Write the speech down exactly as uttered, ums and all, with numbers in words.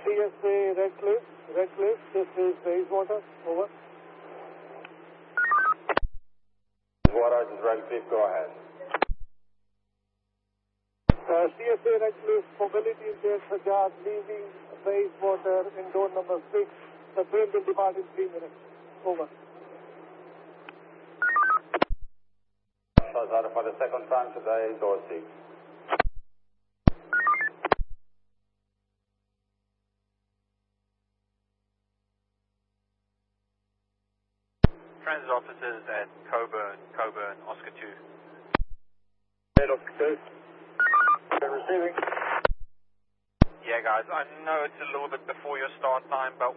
C S A Redcliffe, Redcliffe, this is Bayswater, over. Water, this is Redcliffe, go ahead. Uh, C S A Redcliffe, mobility impaired Sajjad, leaving Bayswater in door number six. The train will depart in three minutes. Over. Shahzad for the second time today, door six. Transit officers at Coburn, Coburn, Oscar two. Hey, Oscar two. Receiving. Yeah, guys, I know it's a little bit before your start time, but